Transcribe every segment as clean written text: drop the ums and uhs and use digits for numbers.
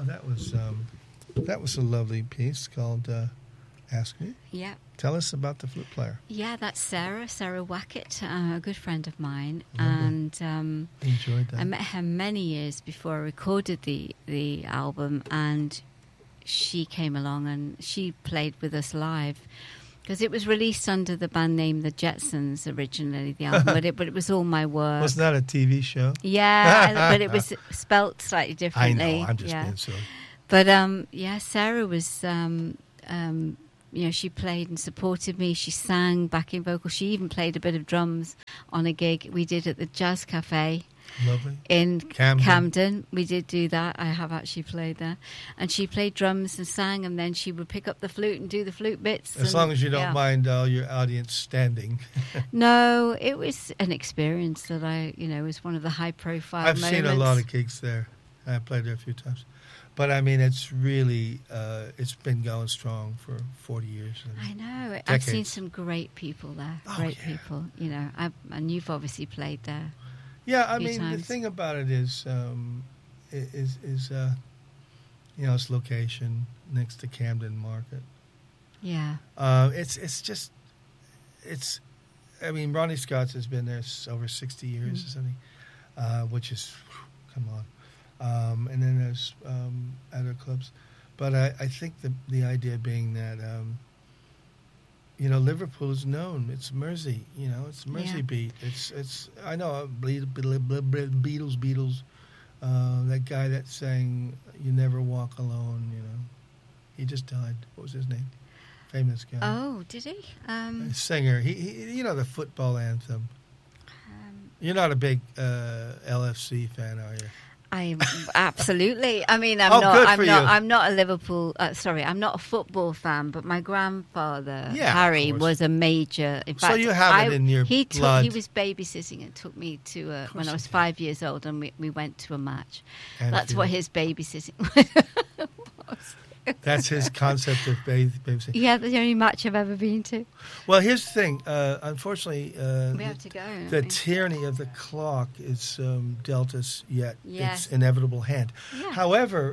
that was a lovely piece called "Ask Me." Yeah. Tell us about the flute player. Yeah, that's Sarah Wackett, a good friend of mine, Lovely. and Enjoyed that. I met her many years before I recorded the album, and she came along and she played with us live. Because it was released under the band name The Jetsons originally, the album, but it was all my work. Wasn't that a TV show? Yeah, but it was spelt slightly differently. I know, I'm just being silly. But Sarah was, she played and supported me. She sang backing vocals. She even played a bit of drums on a gig we did at the Jazz Cafe. Lovely. In Camden. We did do that. I have actually played there. And she played drums and sang, and then she would pick up the flute and do the flute bits. As long as you don't mind your audience standing. No, it was an experience that was one of the high-profile moments. I've seen a lot of gigs there. I played there a few times. But, I mean, it's really, it's been going strong for 40 years. I know. Decades. I've seen some great people there. Oh, great people. And you've obviously played there. Yeah, I mean, times. The thing about it is its location next to Camden Market. Yeah. I mean, Ronnie Scott's has been there over 60 years or something, which is, come on. And then there's other clubs. But I think the idea being that, Liverpool is known. It's Mersey, it's Mersey beat. It's. I know Beatles. That guy that sang "You Never Walk Alone." He just died. What was his name? Famous guy. Oh, did he? Singer. He the football anthem. You're not a big LFC fan, are you? I'm absolutely. I mean, I'm not a Liverpool. I'm not a football fan. But my grandfather Harry was a major. In fact, so you have it in your blood. He was babysitting and took me to when I was 5 years old, and we went to a match. That's what his babysitting was. That's his concept of babysitting. Yeah, that's the only match I've ever been to. Well, here's the thing. Unfortunately, we have to go. The tyranny of the clock is dealt us yet Yes. its inevitable hand. Yeah. However,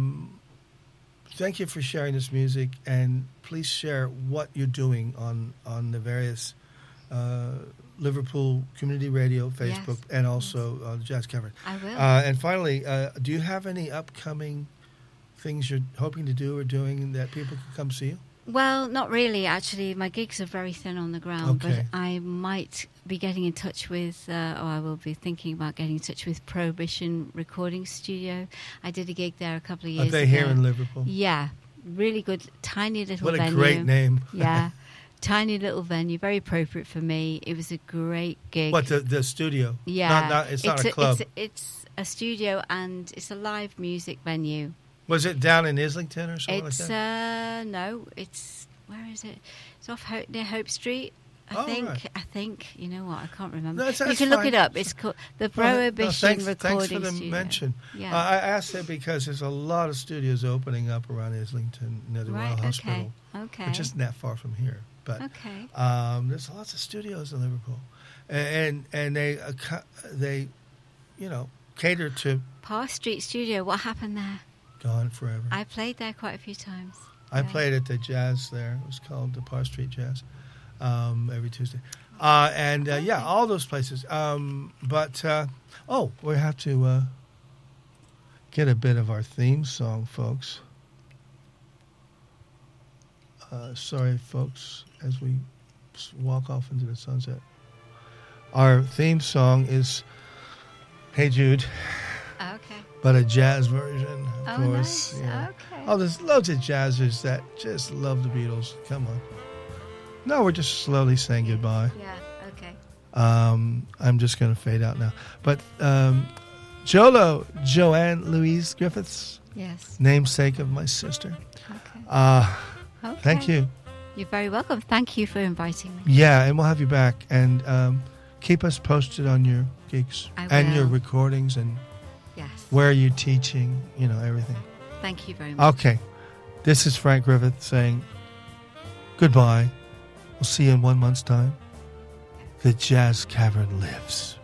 thank you for sharing this music, and please share what you're doing on the various Liverpool Community Radio, Facebook, and also on Jazz Cavern. I will. And finally, do you have any upcoming things you're hoping to do or doing that people can come see you? Well, not really, actually. My gigs are very thin on the ground, Okay. but I might be getting in touch with, I will be thinking about getting in touch with Prohibition Recording Studio. I did a gig there a couple of years ago. Are they here in Liverpool? Yeah, really good, tiny little venue. What a great name. Yeah, tiny little venue, very appropriate for me. It was a great gig. What, the studio? Yeah. It's not a club. It's a studio, and it's a live music venue. Was it down in Islington or something like that? No, it's, where is it? It's off near Hope Street, I think. You know what, I can't remember. No, that's you can look it up. It's called the Prohibition Recording Thanks for the Studio. mention. Yeah. I asked that because there's a lot of studios opening up around Islington near the Royal Hospital. Okay. Which isn't that far from here. But okay. There's lots of studios in Liverpool. And they cater to... Parr Street Studio, what happened there? Gone forever. I played there quite a few times. I played at the Jazz there. It was called the Parr Street Jazz every Tuesday. All those places. We have to get a bit of our theme song, folks. Sorry, folks, as we walk off into the sunset. Our theme song is Hey Jude. Okay. But a jazz version, of course. Nice. Yeah. Okay. Oh, there's loads of jazzers that just love the Beatles. Come on. No, we're just slowly saying goodbye. Yeah, okay. I'm just going to fade out now. But Joanne Louise Griffiths. Yes. Namesake of my sister. Okay. Thank you. You're very welcome. Thank you for inviting me. Yeah, and we'll have you back. And keep us posted on your gigs. And your recordings and... Yes. Where are you teaching? Everything. Thank you very much. Okay. This is Frank Griffith saying goodbye. We'll see you in 1 month's time. The Jazz Cavern lives.